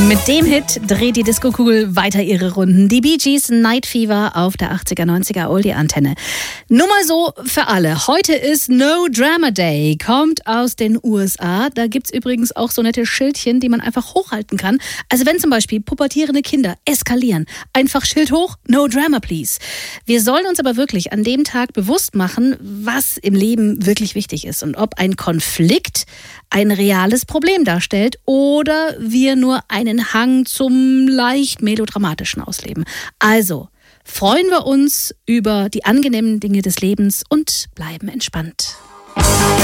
Mit dem Hit dreht die Disco-Kugel weiter ihre Runden. Die Bee Gees, Night Fever auf der 80er, 90er Oldie-Antenne. Nur mal so für alle. Heute ist No Drama Day, kommt aus den USA. Da gibt's übrigens auch so nette Schildchen, die man einfach hochhalten kann. Also wenn zum Beispiel pubertierende Kinder eskalieren, einfach Schild hoch, No Drama Please. Wir sollen uns aber wirklich an dem Tag bewusst machen, was im Leben wirklich wichtig ist und ob ein Konflikt ein reales Problem darstellt oder wir nur einen Hang zum leicht melodramatischen ausleben. Also freuen wir uns über die angenehmen Dinge des Lebens und bleiben entspannt.